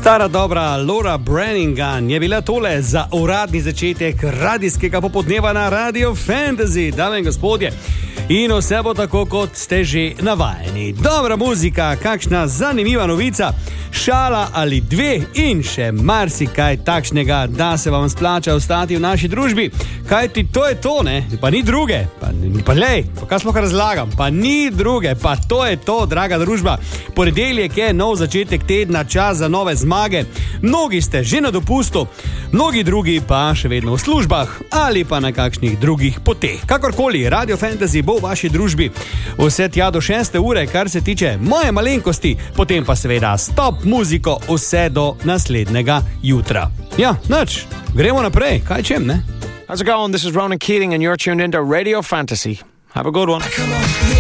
Stara dobra Laura Branigan je bila tole za uradni začetek radijskega popodneva na Radio Fantasy, dame in gospodje. In vse bo tako, kot ste že navajeni. Dobra muzika, kakšna zanimiva novica, šala ali dve in še marsikaj takšnega, da se vam splača ostati v naši družbi. Kajti to je to, ne? Pa ni druge. Pa lej, pa kaj sploh razlagam? Pa ni druge, pa to je to, draga družba. Ponedeljek je nov začetek tedna, čas za nove zmage. Mnogi ste že na dopustu, mnogi drugi pa še vedno v službah ali pa na kakšnih drugih poteh. Kakorkoli, Radio Fantasy bo v vaši družbi vse tja do 6. ure, kar se tiče moje malenkosti, potem pa seveda stop muziko vse do naslednjega jutra. Ja, nič, gremo naprej, kaj čem, ne? How's it going? This is Ronan Keating and you're tuned into Radio Fantasy. Have a good one.